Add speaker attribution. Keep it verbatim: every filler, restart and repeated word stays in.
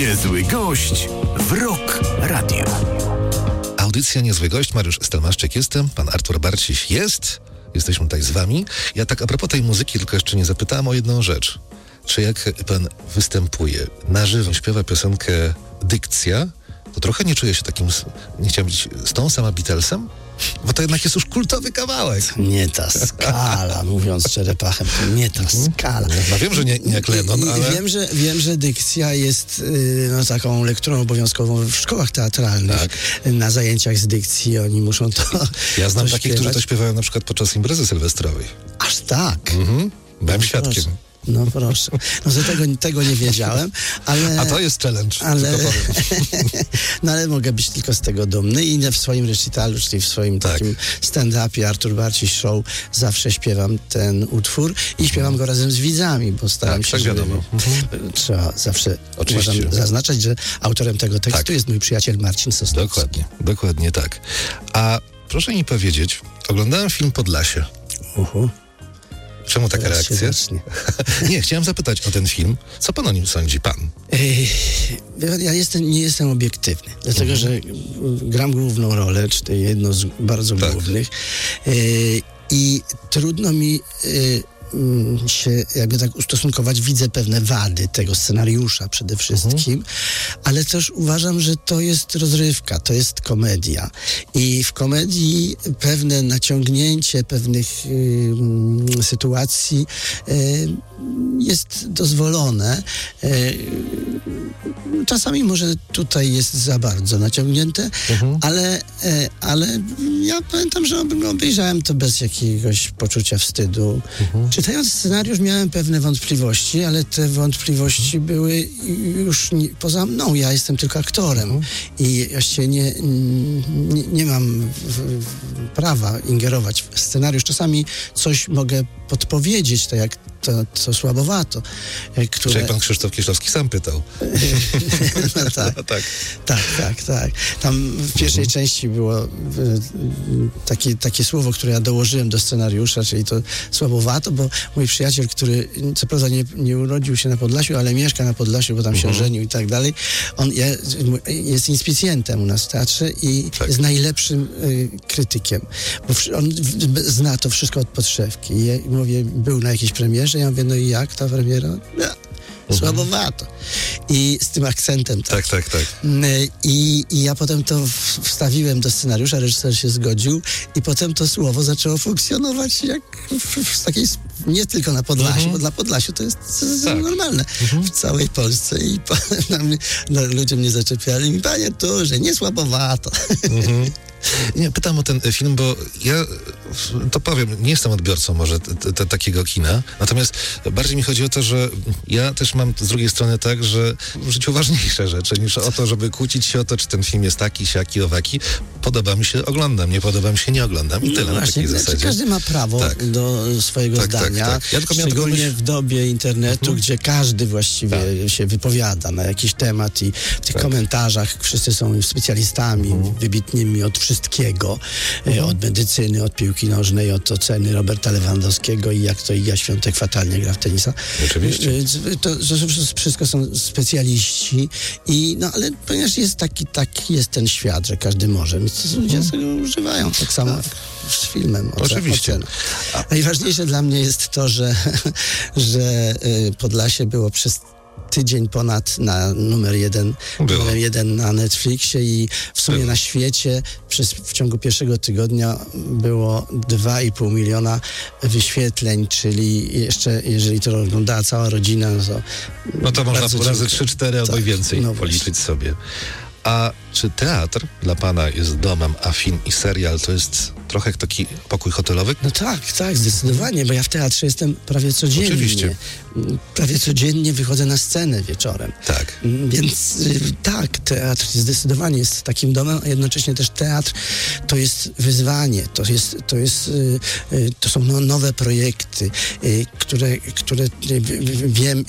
Speaker 1: Niezły gość w Rock Radio.
Speaker 2: Audycja Niezły Gość, Mariusz Stelmaszczyk jestem, pan Artur Barciś jest, jesteśmy tutaj z wami. Ja tak a propos tej muzyki tylko jeszcze nie zapytałem o jedną rzecz. Czy jak pan występuje na żywo, śpiewa piosenkę Dykcja, to trochę nie czuję się takim, nie chciałem być z tą sama Beatlesem? Bo to jednak jest już kultowy kawałek.
Speaker 3: Nie ta skala, mówiąc czerepachem, to nie ta skala.
Speaker 2: No wiem, że nie, nie jak Lennon, ale...
Speaker 3: Wiem, że, wiem, że dykcja jest y, no, taką lekturą obowiązkową w szkołach teatralnych. Tak. Na zajęciach z dykcji oni muszą to
Speaker 2: Ja znam
Speaker 3: to
Speaker 2: takich,
Speaker 3: śpiewać.
Speaker 2: którzy to śpiewają na przykład podczas imprezy sylwestrowej.
Speaker 3: Aż tak?
Speaker 2: Mhm. Byłem
Speaker 3: No
Speaker 2: świadkiem.
Speaker 3: proszę. No proszę. No że tego, tego nie wiedziałem, ale...
Speaker 2: A to jest challenge.
Speaker 3: Ale, no ale mogę być tylko z tego dumny i w swoim recitalu, czyli w swoim
Speaker 2: tak.
Speaker 3: takim stand-upie Artur Barciś Show zawsze śpiewam ten utwór i śpiewam go razem z widzami, bo staram
Speaker 2: tak,
Speaker 3: się,
Speaker 2: tak
Speaker 3: żeby,
Speaker 2: wiadomo.
Speaker 3: trzeba zawsze
Speaker 2: Oczywiście.
Speaker 3: uważam, zaznaczać, że autorem tego tekstu
Speaker 2: tak.
Speaker 3: jest mój przyjaciel Marcin Sosnowski.
Speaker 2: Dokładnie, dokładnie tak. A proszę mi powiedzieć, oglądałem film Podlasie.
Speaker 3: Uhu.
Speaker 2: Czemu taka
Speaker 3: Teraz się
Speaker 2: reakcja?
Speaker 3: zacznie.
Speaker 2: Nie, chciałem zapytać o ten film. Co pan o nim sądzi, pan?
Speaker 3: Ej, ja jestem, nie jestem obiektywny, dlatego
Speaker 2: Mhm.
Speaker 3: że gram główną rolę, czy to jedno z bardzo
Speaker 2: Tak.
Speaker 3: głównych Ej, i trudno mi ej, mm, się jakby tak ustosunkować. Widzę pewne wady tego scenariusza przede wszystkim, mhm. ale też uważam, że to jest rozrywka, to jest komedia i w komedii pewne naciągnięcie pewnych y, sytuacji y, jest dozwolone. Y, czasami może tutaj jest za bardzo naciągnięte, mhm. ale, y, ale ja pamiętam, że obejrzałem to bez jakiegoś poczucia wstydu. Mhm. Czytając scenariusz miałem pewne wątpliwości, ale te wątpliwości były już nie, poza mną. Ja jestem tylko aktorem mhm. i właściwie nie, nie, nie mam w, w prawa ingerować w scenariusz. Czasami coś mogę podpowiedzieć, tak jak to, to słabowato. Które...
Speaker 2: Czyli pan Krzysztof Kieślowski sam pytał.
Speaker 3: No tak.
Speaker 2: tak.
Speaker 3: tak, tak, tak. Tam w pierwszej mhm. części było takie, takie słowo, które ja dołożyłem do scenariusza, czyli to słabowato, bo mój przyjaciel, który co prawda nie, nie urodził się na Podlasiu, ale mieszka na Podlasiu, bo tam mhm. się żenił i tak dalej, on je, jest inspicjentem u nas w teatrze i tak. jest najlepszym y, krytykiem, bo on w, zna to wszystko od podszewki. I ja mówię, był na jakiejś premierze, ja mówię, no i jak ta premiera? No, mhm. słabowato. I z tym akcentem.
Speaker 2: Tak, tak, tak. tak.
Speaker 3: I, I ja potem to wstawiłem do scenariusza, reżyser się zgodził i potem to słowo zaczęło funkcjonować jak w, w takiej, nie tylko na Podlasiu, mhm. bo dla Podlasiu to jest tak. normalne. Mhm. W całej Polsce i potem no, ludzie mnie zaczepiali mi, panie Turze, nie słabowato. Mhm.
Speaker 2: Nie, pytam o ten film, bo ja to powiem, nie jestem odbiorcą może t, t, takiego kina, natomiast bardziej mi chodzi o to, że ja też mam z drugiej strony tak, że w życiu ważniejsze rzeczy niż o to, żeby kłócić się o to, czy ten film jest taki, siaki, owaki. Podoba mi się, oglądam, nie podoba mi się, nie oglądam i tyle. No na
Speaker 3: właśnie,
Speaker 2: takiej zasadzie.
Speaker 3: Każdy ma prawo tak. do swojego
Speaker 2: tak,
Speaker 3: zdania,
Speaker 2: tak, tak. Ja tylko
Speaker 3: szczególnie
Speaker 2: myśl...
Speaker 3: w dobie internetu, mhm. gdzie każdy właściwie
Speaker 2: tak.
Speaker 3: się wypowiada na jakiś temat i w tych tak. komentarzach wszyscy są specjalistami, mhm. wybitnymi od wszystkiego, mhm. od medycyny, od piłki nożnej, od oceny Roberta Lewandowskiego i jak to Iga Świątek fatalnie gra w tenisa.
Speaker 2: Oczywiście.
Speaker 3: To, to, to wszystko są specjaliści i no ale ponieważ jest taki, taki jest ten świat, że każdy może, więc ludzie mhm. tego używają, tak samo tak. z filmem.
Speaker 2: Oczywiście.
Speaker 3: A najważniejsze dla mnie jest to, że, że Podlasie było przez tydzień ponad na numer jeden, numer jeden na Netflixie i w sumie było. Na świecie przez, w ciągu pierwszego tygodnia było dwa i pół miliona wyświetleń, czyli jeszcze, jeżeli to oglądała cała rodzina, no to,
Speaker 2: no to można po razy trzy cztery albo
Speaker 3: tak,
Speaker 2: i więcej no policzyć sobie. A czy teatr dla pana jest domem, a film i serial to jest trochę jak taki pokój hotelowy?
Speaker 3: No tak, tak, zdecydowanie, bo ja w teatrze jestem prawie codziennie.
Speaker 2: Oczywiście.
Speaker 3: Prawie codziennie wychodzę na scenę wieczorem.
Speaker 2: Tak.
Speaker 3: Więc y, tak, teatr zdecydowanie jest takim domem, a jednocześnie też teatr to jest wyzwanie, to jest, to jest, y, y, to są no, nowe projekty, y, które, które y, wiem,